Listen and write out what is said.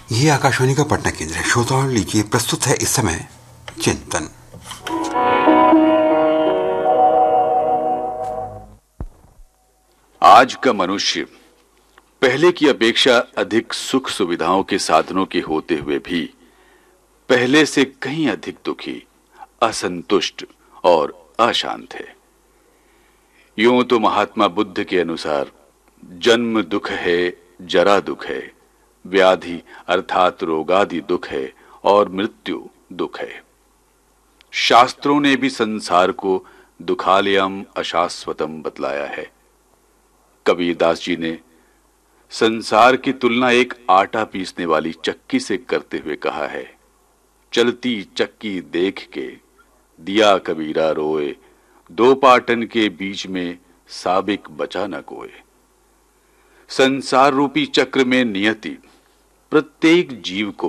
ये आकाशवाणी का पटना केंद्र है। श्रोताओं, लीजिए प्रस्तुत है इस समय चिंतन। आज का मनुष्य पहले की अपेक्षा अधिक सुख सुविधाओं के साधनों के होते हुए भी पहले से कहीं अधिक दुखी, असंतुष्ट और अशांत है। यूं तो महात्मा बुद्ध के अनुसार जन्म दुख है, जरा दुख है, व्याधि अर्थात रोगादि दुख है और मृत्यु दुख है। शास्त्रों ने भी संसार को दुखालयम अशाश्वतम बतलाया है। कबीरदास जी ने संसार की तुलना एक आटा पीसने वाली चक्की से करते हुए कहा है, चलती चक्की देख के दिया कबीरा रोए, दो पाटन के बीच में साबिक बचा न कोई। संसार रूपी चक्र में नियति प्रत्येक जीव को